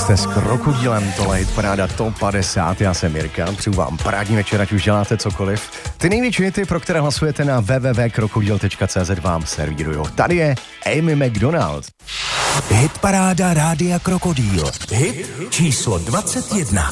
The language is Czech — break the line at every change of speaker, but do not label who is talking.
Jste s Krokodýlem, tohle hit paráda Top 50, já jsem Jirka, přeju vám parádní večer, ať už děláte cokoliv. Ty největší hity, pro které hlasujete na www.krokodil.cz vám servírujou. Tady je Amy McDonald.
Hit paráda Rádia Krokodýl. Hit číslo 21.